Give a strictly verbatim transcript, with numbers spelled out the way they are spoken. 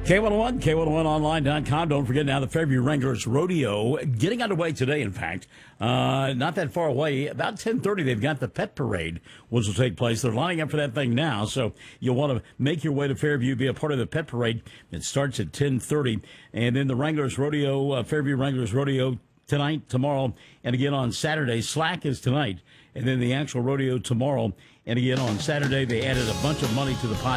K one oh one, K one oh one online dot com. Don't forget now the Fairview Wranglers Rodeo getting underway today, in fact. Uh, not that far away. About ten thirty, they've got the pet parade, which will take place. They're lining up for that thing now, so you'll want to make your way to Fairview, be a part of the pet parade. It starts at ten thirty. And then the Wranglers Rodeo, uh, Fairview Wranglers Rodeo tonight, tomorrow, and again on Saturday. Slack is tonight, and then the actual rodeo tomorrow. And again on Saturday, they added a bunch of money to the pot.